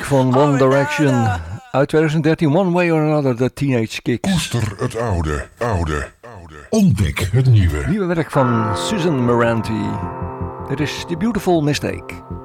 van One Direction. Uit 2013, One Way or Another, The Teenage Kicks. Koester het oude. Ontdek het nieuwe. Nieuwe werk van Susan Moranti. Dit is The Beautiful Mistake.